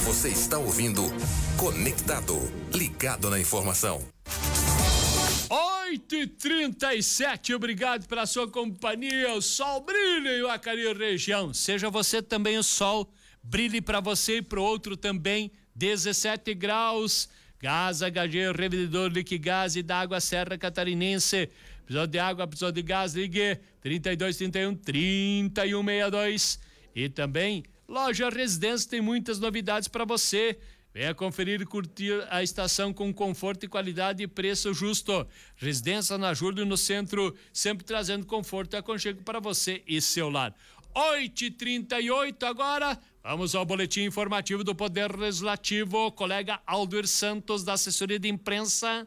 Você está ouvindo Conectado, ligado na informação. 8h37, obrigado pela sua companhia. O sol brilha em Vacaria região. Seja você também o sol, brilhe para você e pro outro também. 17 graus. Gás HG, revendedor Liquigás e da Água Serra Catarinense. Precisou de água, precisou de gás, ligue 3231-3162. E também, Loja Residência tem muitas novidades para você. Venha conferir e curtir a estação com conforto e qualidade e preço justo. Residência na Júlio, no centro, sempre trazendo conforto e aconchego para você e seu lar. 8h38 agora, vamos ao boletim informativo do Poder Legislativo. Colega Aldoir Santos, da assessoria de imprensa.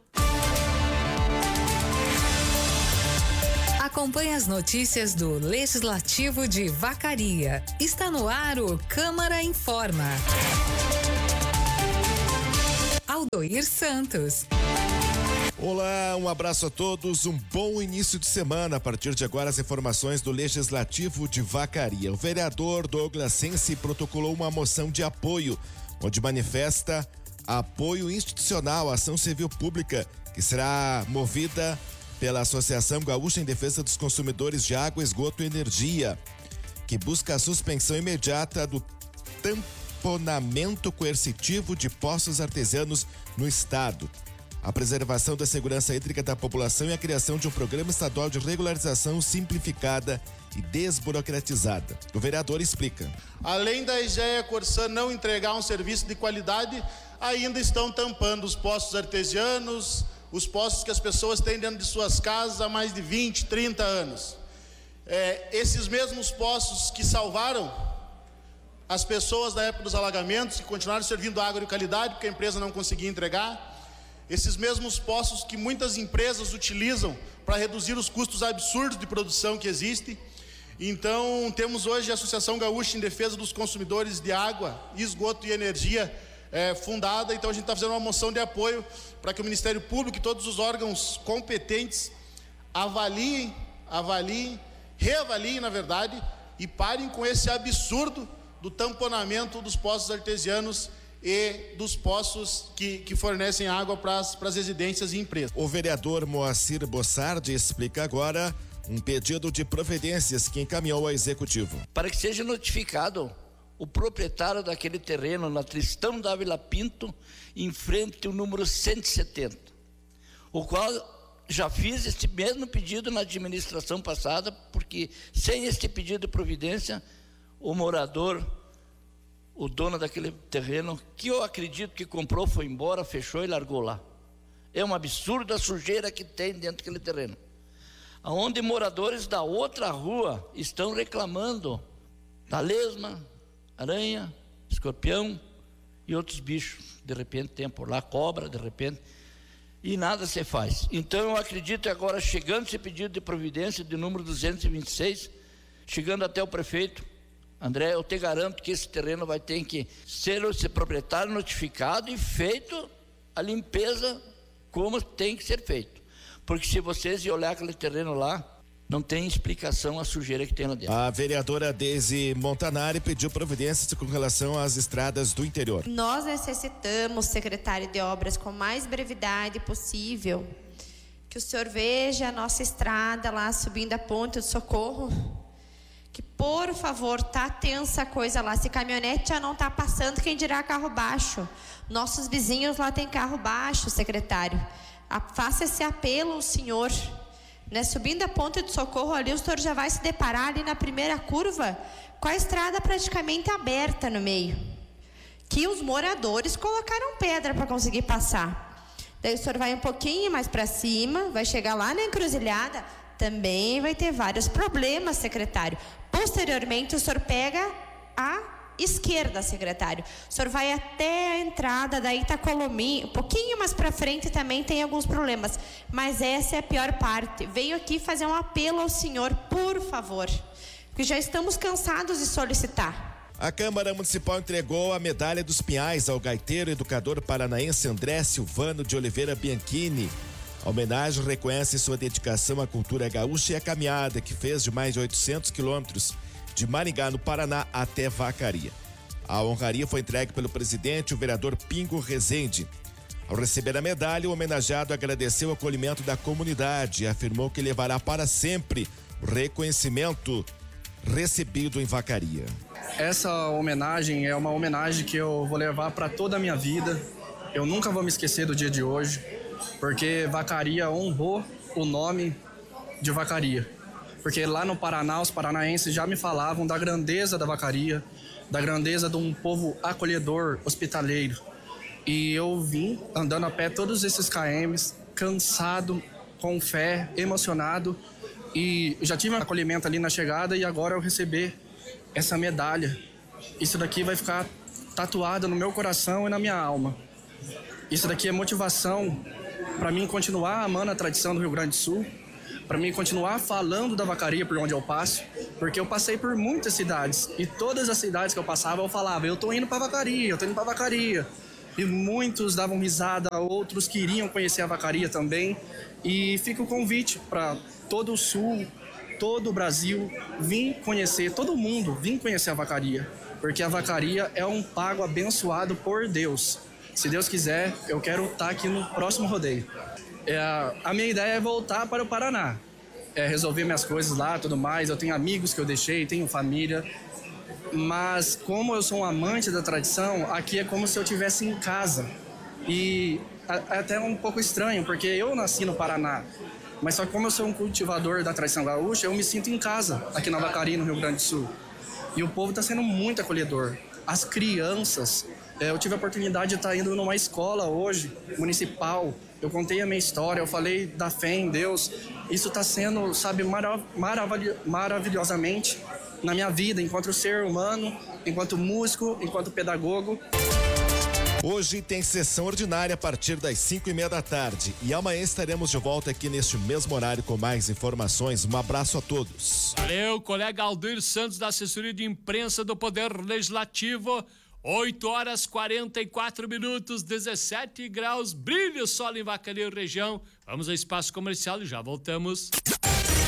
Acompanhe as notícias do Legislativo de Vacaria. Está no ar o Câmara Informa. Aldoir Santos. Olá, um abraço a todos, um bom início de semana. A partir de agora, as informações do Legislativo de Vacaria. O vereador Douglas Sensi protocolou uma moção de apoio, onde manifesta apoio institucional à ação civil pública, que será movida pela Associação Gaúcha em Defesa dos Consumidores de Água, Esgoto e Energia, que busca a suspensão imediata do tamponamento coercitivo de poços artesianos no estado, a preservação da segurança hídrica da população e a criação de um programa estadual de regularização simplificada e desburocratizada. O vereador explica. Além da EGEA Corsã não entregar um serviço de qualidade, ainda estão tampando os poços artesianos, os poços que as pessoas têm dentro de suas casas há mais de 20, 30 anos. Esses mesmos poços que salvaram as pessoas da época dos alagamentos, que continuaram servindo água de qualidade, porque a empresa não conseguia entregar. Esses mesmos poços que muitas empresas utilizam para reduzir os custos absurdos de produção que existem. Então, temos hoje a Associação Gaúcha em Defesa dos Consumidores de Água, Esgoto e Energia fundada. Então, a gente está fazendo uma moção de apoio para que o Ministério Público e todos os órgãos competentes reavaliem, na verdade, e parem com esse absurdo do tamponamento dos poços artesianos e dos poços que fornecem água para as residências e empresas. O vereador Moacir Bossardi explica agora um pedido de providências que encaminhou ao Executivo. Para que seja notificado o proprietário daquele terreno na Tristão Dávila Pinto, em frente ao número 170, o qual já fiz este mesmo pedido na administração passada, porque sem este pedido de providência, o morador, o dono daquele terreno, que eu acredito que comprou, foi embora, fechou e largou lá. É um absurdo a sujeira que tem dentro daquele terreno, onde moradores da outra rua estão reclamando da lesma, aranha, escorpião e outros bichos. De repente tem por lá cobra, de repente, e nada se faz. Então eu acredito agora, chegando esse pedido de providência de número 226, chegando até o prefeito André, eu te garanto que esse terreno vai ter que ser esse proprietário notificado e feito a limpeza como tem que ser feito. Porque se vocês olhar aquele terreno lá, não tem explicação a sujeira que tem lá dentro. A vereadora Deise Montanari pediu providências com relação às estradas do interior. Nós necessitamos, secretário de Obras, com mais brevidade possível, que o senhor veja a nossa estrada lá subindo a Ponte do Socorro, que por favor, tá tensa a coisa lá. Se caminhonete já não tá passando, quem dirá carro baixo? Nossos vizinhos lá tem carro baixo, secretário. Faça esse apelo ao senhor, né? Subindo a Ponte do Socorro ali, o senhor já vai se deparar ali na primeira curva com a estrada praticamente aberta no meio, que os moradores colocaram pedra para conseguir passar. Daí o senhor vai um pouquinho mais para cima, vai chegar lá na encruzilhada, também vai ter vários problemas, secretário. Posteriormente, o senhor pega a esquerda, secretário. O senhor vai até a entrada da Itacolomi, um pouquinho mais para frente também tem alguns problemas, mas essa é a pior parte. Venho aqui fazer um apelo ao senhor, por favor, porque já estamos cansados de solicitar. A Câmara Municipal entregou a Medalha dos Pinhais ao gaiteiro e educador paranaense André Silvano de Oliveira Bianchini. A homenagem reconhece sua dedicação à cultura gaúcha e a caminhada que fez de mais de 800 quilômetros de Maringá, no Paraná, até Vacaria. A honraria foi entregue pelo presidente, o vereador Pingo Rezende. Ao receber a medalha, o homenageado agradeceu o acolhimento da comunidade e afirmou que levará para sempre o reconhecimento recebido em Vacaria. Essa homenagem é uma homenagem que eu vou levar para toda a minha vida. Eu nunca vou me esquecer do dia de hoje, porque Vacaria honrou o nome de Vacaria. Porque lá no Paraná, os paranaenses já me falavam da grandeza da Vacaria, da grandeza de um povo acolhedor, hospitaleiro. E eu vim andando a pé todos esses KMs, cansado, com fé, emocionado. E já tive um acolhimento ali na chegada e agora eu receber essa medalha. Isso daqui vai ficar tatuado no meu coração e na minha alma. Isso daqui é motivação para mim continuar amando a tradição do Rio Grande do Sul, para mim continuar falando da Vacaria por onde eu passo, porque eu passei por muitas cidades e todas as cidades que eu passava eu falava, eu tô indo para Vacaria, eu tô indo para Vacaria. E muitos davam risada, outros queriam conhecer a Vacaria também. E fica o convite para todo o Sul, todo o Brasil, vir conhecer, todo mundo vir conhecer a Vacaria. Porque a Vacaria é um pago abençoado por Deus. Se Deus quiser, eu quero estar aqui no próximo rodeio. A minha ideia é voltar para o Paraná. Resolver minhas coisas lá, tudo mais. Eu tenho amigos que eu deixei, tenho família. Mas como eu sou um amante da tradição, aqui é como se eu estivesse em casa. E é até um pouco estranho, porque eu nasci no Paraná, mas só que como eu sou um cultivador da tradição gaúcha, eu me sinto em casa aqui na Vacaria, no Rio Grande do Sul. E o povo está sendo muito acolhedor. As crianças, eu tive a oportunidade de estar indo numa escola hoje, municipal. Eu contei a minha história, eu falei da fé em Deus. Isso está sendo, sabe, maravilhosamente na minha vida, enquanto ser humano, enquanto músico, enquanto pedagogo. Hoje tem sessão ordinária a partir das 5:30 da tarde e amanhã estaremos de volta aqui neste mesmo horário com mais informações. Um abraço a todos. Valeu, colega Aldir Santos da assessoria de imprensa do Poder Legislativo. 8h44, 17 graus, brilha o sol em Vacaria região. Vamos ao espaço comercial e já voltamos.